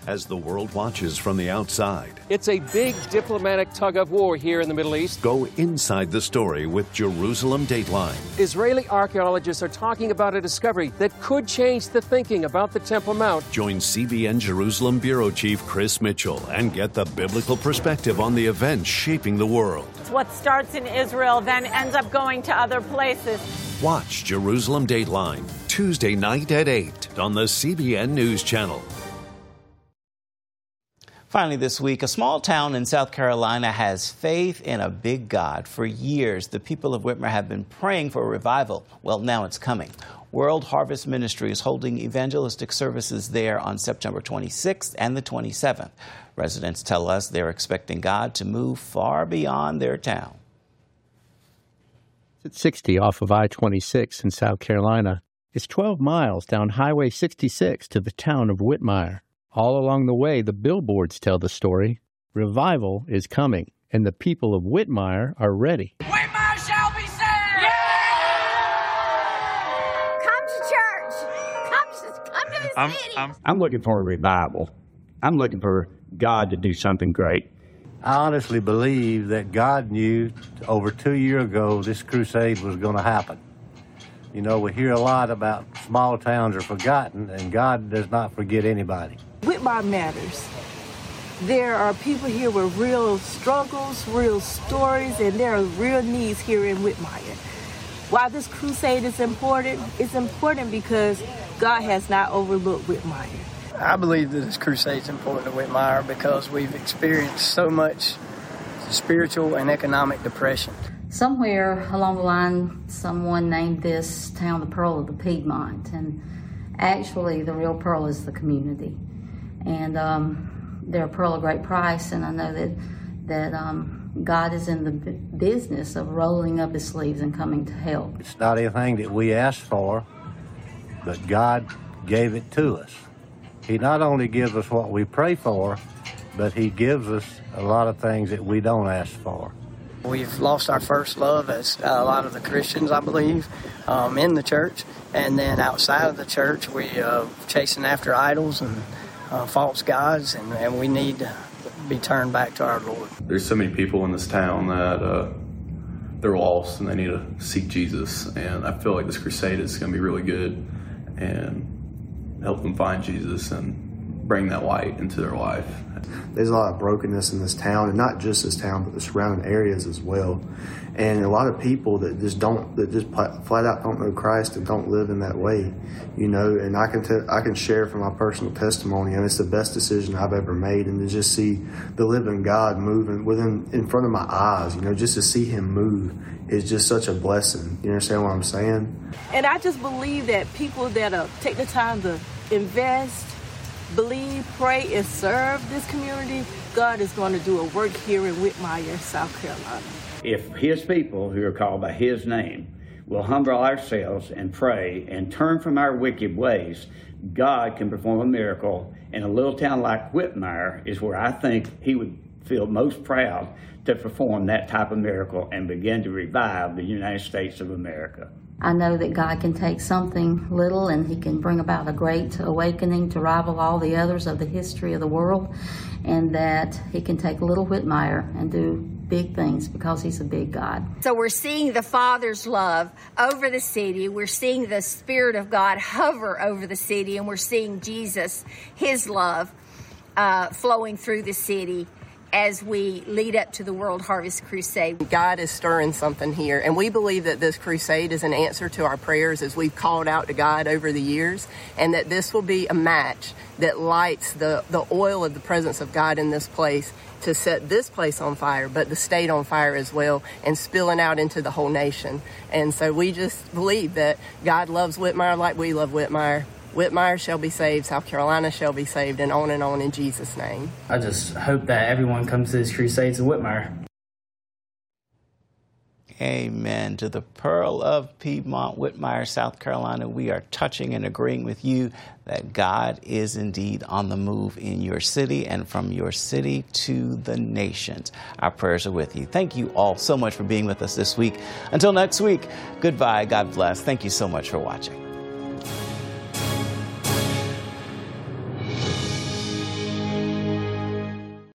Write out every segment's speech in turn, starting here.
as the world watches from the outside. It's a big diplomatic tug of war here in the Middle East. Go inside the story with Jerusalem Dateline. Israeli archaeologists are talking about a discovery that could change the thinking about the Temple Mount. Join CBN Jerusalem Bureau Chief Chris Mitchell and get the biblical perspective on the events shaping the world. What starts in Israel then ends up going to other places. Watch Jerusalem Dateline Tuesday night at 8 on the CBN News Channel. Finally this week, a small town in South Carolina has faith in a big God. For years, the people of Whitmer have been praying for a revival. Well, now it's coming. World Harvest Ministry is holding evangelistic services there on September 26th and the 27th. Residents tell us they're expecting God to move far beyond their town. It's 60 off of I-26 in South Carolina. It's 12 miles down Highway 66 to the town of Whitmire. All along the way, the billboards tell the story. Revival is coming, and the people of Whitmire are ready. Whitmire shall be saved! Yeah! Come to church. Come to the city. I'm looking for a revival. I'm looking for God to do something great. I honestly believe that God knew over 2 years ago this crusade was going to happen. You know, we hear a lot about small towns are forgotten, and God does not forget anybody. Whitmire matters. There are people here with real struggles, real stories, and there are real needs here in Whitmire. While this crusade is important, it's important because God has not overlooked Whitmire. I believe that this crusade is important to Whitmire because we've experienced so much spiritual and economic depression. Somewhere along the line, someone named this town the Pearl of the Piedmont, and actually the real pearl is the community. And they're a pearl of great price, and I know that God is in the business of rolling up his sleeves and coming to help. It's not anything that we asked for, but God gave it to us. He not only gives us what we pray for, but he gives us a lot of things that we don't ask for. We've lost our first love as a lot of the Christians, I believe, in the church. And then outside of the church, we chasing after idols and false gods, and we need to be turned back to our Lord. There's so many people in this town that they're lost and they need to seek Jesus. And I feel like this crusade is going to be really good and help them find Jesus and bring that light into their life. There's a lot of brokenness in this town, and not just this town, but the surrounding areas as well. And a lot of people that just flat out don't know Christ and don't live in that way, you know. And I can share from my personal testimony, and it's the best decision I've ever made. And to just see the living God moving in front of my eyes, you know, just to see him move is just such a blessing. You understand what I'm saying? And I just believe that people that take the time to invest, believe, pray, and serve this community, God is going to do a work here in Whitmire, South Carolina. If his people who are called by his name will humble ourselves and pray and turn from our wicked ways, God can perform a miracle. And a little town like Whitmire is where I think he would feel most proud to perform that type of miracle and begin to revive the United States of America. I know that God can take something little and he can bring about a great awakening to rival all the others of the history of the world, and that he can take little Whitmire and do big things because he's a big God. So we're seeing the Father's love over the city. We're seeing the Spirit of God hover over the city, and we're seeing Jesus, his love, flowing through the city as we lead up to the World Harvest Crusade. God is stirring something here, and we believe that this crusade is an answer to our prayers as we've called out to God over the years, and that this will be a match that lights the oil of the presence of God in this place to set this place on fire, but the state on fire as well, and spilling out into the whole nation. And so we just believe that God loves Whitmire like we love Whitmire. Whitmire shall be saved, South Carolina shall be saved, and on in Jesus' name. I just hope that everyone comes to these crusades in Whitmire. Amen. To the Pearl of Piedmont, Whitmire, South Carolina, we are touching and agreeing with you that God is indeed on the move in your city and from your city to the nations. Our prayers are with you. Thank you all so much for being with us this week. Until next week, goodbye. God bless. Thank you so much for watching.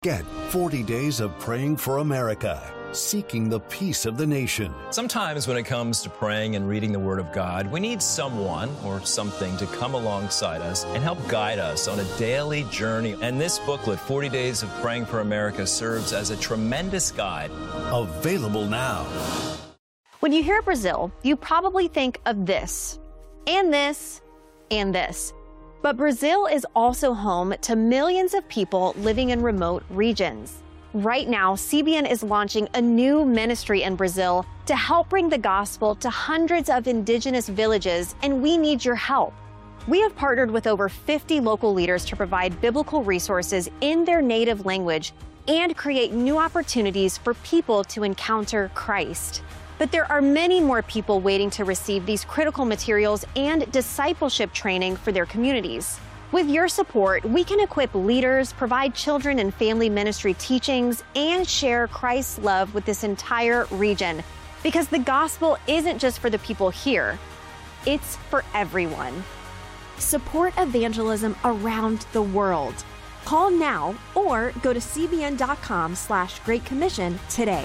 Get 40 days of praying for America, seeking the peace of the nation. Sometimes when it comes to praying and reading the Word of God, we need someone or something to come alongside us and help guide us on a daily journey. And this booklet, 40 Days of Praying for America, serves as a tremendous guide. Available now. When you hear Brazil, you probably think of this, and this, and this. But Brazil is also home to millions of people living in remote regions. Right now, CBN is launching a new ministry in Brazil to help bring the gospel to hundreds of indigenous villages, and we need your help. We have partnered with over 50 local leaders to provide biblical resources in their native language and create new opportunities for people to encounter Christ. But there are many more people waiting to receive these critical materials and discipleship training for their communities. With your support, we can equip leaders, provide children and family ministry teachings, and share Christ's love with this entire region. Because the gospel isn't just for the people here, it's for everyone. Support evangelism around the world. Call now or go to cbn.com/Great Commission today.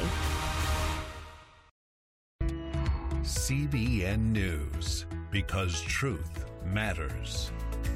CBN News, because truth matters.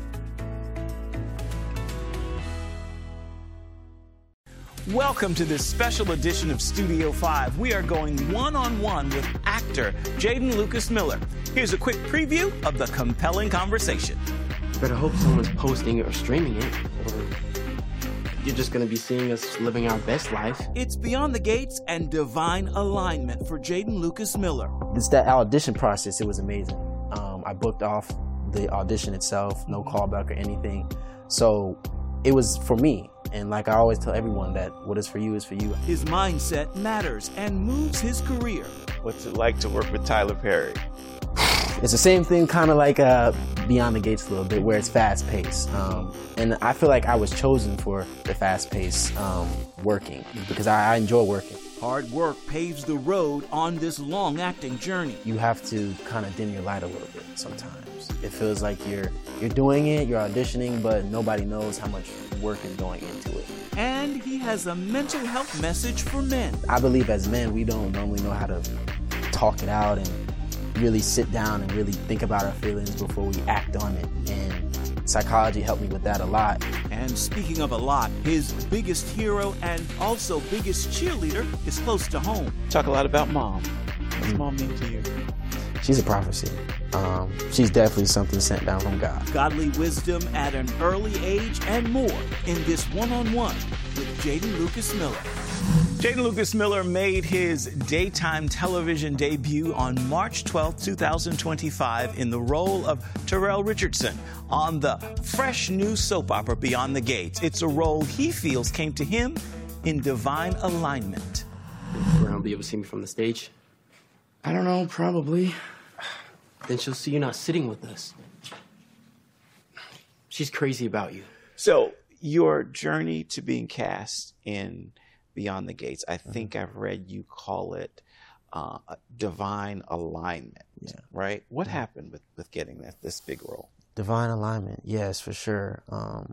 Welcome to this special edition of Studio 5. We are going one-on-one with actor Jaden Lucas Miller. Here's a quick preview of the compelling conversation. But I hope someone's posting it or streaming it, or you're just going to be seeing us living our best life. It's Beyond the Gates and Divine Alignment for Jaden Lucas Miller. That audition process, it was amazing. I booked off the audition itself, no callback or anything. So it was for me. And like I always tell everyone, that what is for you is for you. His mindset matters and moves his career. What's it like to work with Tyler Perry? It's the same thing, kind of like Beyond the Gates a little bit, where it's fast-paced. And I feel like I was chosen for the fast-paced working, because I enjoy working. Hard work paves the road on this long acting journey. You have to kind of dim your light a little bit sometimes. It feels like you're doing it, you're auditioning, but nobody knows how much work is going into it. And he has a mental health message for men. I believe as men, we don't normally know how to talk it out and really sit down and really think about our feelings before we act on it. And psychology helped me with that a lot. And speaking of a lot, his biggest hero and also biggest cheerleader is close to home. Talk a lot about Mom. What's Mom mean to you? She's a prophecy. She's definitely something sent down from God. Godly wisdom at an early age and more in this one-on-one with Jaden Lucas Miller. Jaden Lucas Miller made his daytime television debut on March 12, 2025 in the role of Terrell Richardson on the fresh new soap opera Beyond the Gates. It's a role he feels came to him in divine alignment. Will be able to see me from the stage? I don't know, probably. Then she'll see you not sitting with us. She's crazy about you. So your journey to being cast in Beyond the Gates, I think I've read you call it divine alignment, right? What happened with getting this big role? Divine alignment, yes, for sure.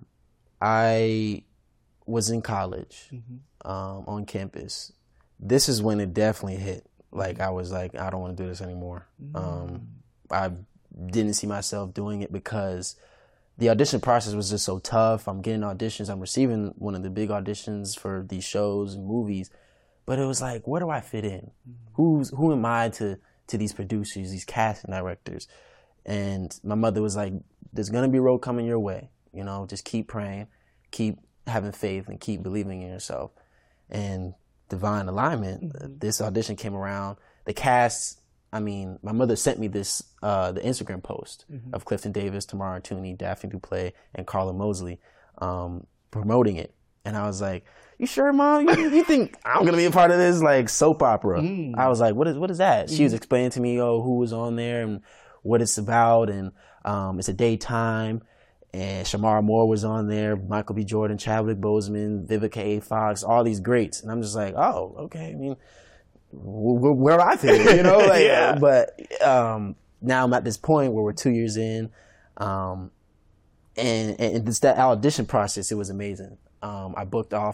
I was in college on campus. This is when it definitely hit. Like, I was like, I don't want to do this anymore. I didn't see myself doing it because the audition process was just so tough. I'm getting auditions. I'm receiving one of the big auditions for these shows and movies. But it was like, where do I fit in? Who am I to these producers, these casting directors? And my mother was like, there's going to be a road coming your way. You know, just keep praying, keep having faith, and keep believing in yourself. And divine alignment, this audition came around. The cast, I mean, my mother sent me this, the Instagram post of Clifton Davis, Tamara Tooney, Daphne Duplay, and Carla Mosley promoting it. And I was like, you sure, Mom? You think I'm going to be a part of this, like, soap opera? I was like, what is that? She was explaining to me, who was on there and what it's about. And it's a daytime. And Shamara Moore was on there, Michael B. Jordan, Chadwick Boseman, Vivica A. Fox, all these greats. And I'm just like, oh, okay. I mean, where do I fit? You know? Like, But now I'm at this point where we're 2 years in. And it's that audition process, it was amazing. I booked off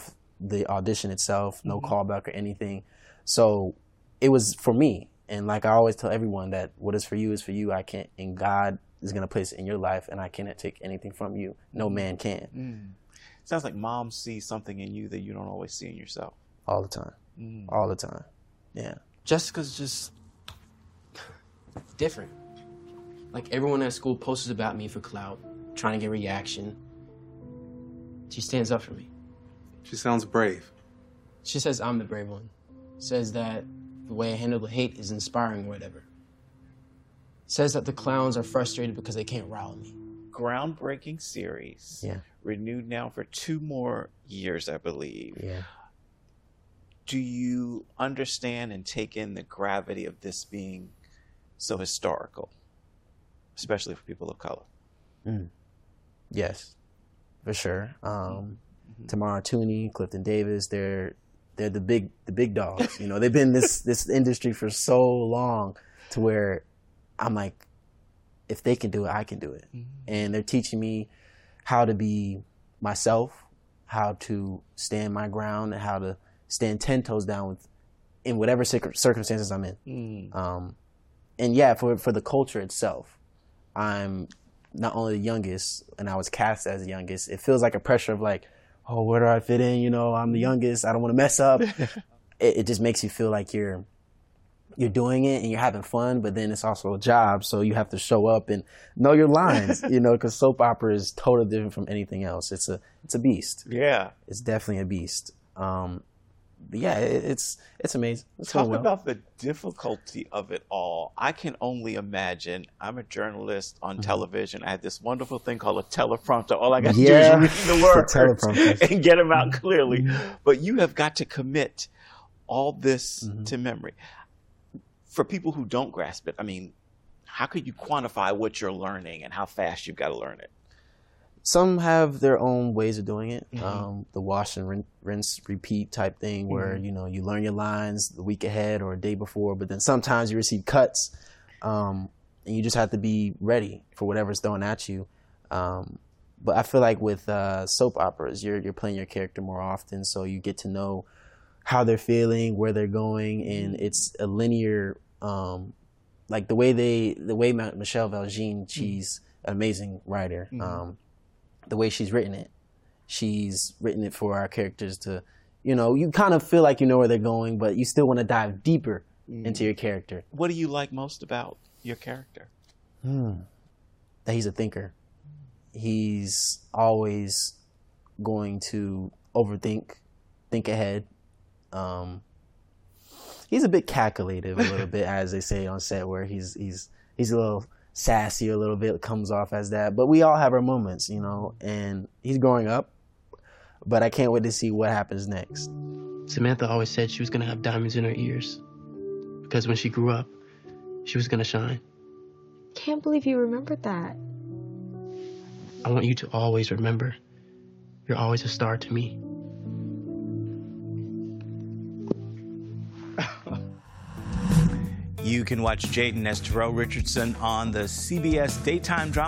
the audition itself, no callback or anything. So it was for me. And like I always tell everyone that what is for you is for you. I can't, and God is going to place it in your life, and I cannot take anything from you. No man can. Sounds like mom sees something in you that you don't always see in yourself. All the time. All the time. Yeah. Jessica's just different. Like, everyone at school posts about me for clout, trying to get reaction. She stands up for me. She sounds brave. She says I'm the brave one. Says that the way I handle the hate is inspiring or whatever. Says that the clowns are frustrated because they can't rile me. Groundbreaking series. Yeah. Renewed now for 2 more years, I believe. Yeah. Do you understand and take in the gravity of this being so historical, especially for people of color? Yes, for sure. Tamara Tooney, Clifton Davis, they're the big dogs. You know, they've been in this industry for so long to where I'm like, if they can do it, I can do it. And they're teaching me how to be myself, how to stand my ground, and how to stand 10 toes down in whatever circumstances I'm in. And yeah, for the culture itself, I'm not only the youngest, and I was cast as the youngest. It feels like a pressure of like, oh, where do I fit in? You know, I'm the youngest. I don't want to mess up. It just makes you feel like you're doing it and you're having fun, but then it's also a job, so you have to show up and know your lines, you know, because soap opera is totally different from anything else. It's a beast. Yeah. It's definitely a beast. But yeah, it's amazing. Talk about the difficulty of it all. I can only imagine. I'm a journalist on television. I had this wonderful thing called a teleprompter. All I got to do is read the words and get them out clearly. But you have got to commit all this to memory. For people who don't grasp it, I mean, how could you quantify what you're learning and how fast you've got to learn it? Some have their own ways of doing it. The wash and rinse, repeat type thing where, you know, you learn your lines the week ahead or a day before, but then sometimes you receive cuts and you just have to be ready for whatever's thrown at you. But I feel like with soap operas, you're playing your character more often, so you get to know how they're feeling, where they're going, and it's a linear, like the way Michelle Valjean, she's an amazing writer. The way she's written it for our characters to, you know, you kind of feel like you know where they're going, but you still want to dive deeper into your character. What do you like most about your character? That he's a thinker. He's always going to think ahead. He's a bit calculative, a little bit, as they say on set, where he's a little sassy, a little bit, comes off as that. But we all have our moments, you know, and he's growing up, but I can't wait to see what happens next. Samantha always said she was going to have diamonds in her ears because when she grew up, she was going to shine. Can't believe you remembered that. I want you to always remember, you're always a star to me. You can watch Jaden as Terrell Richardson on the CBS daytime drama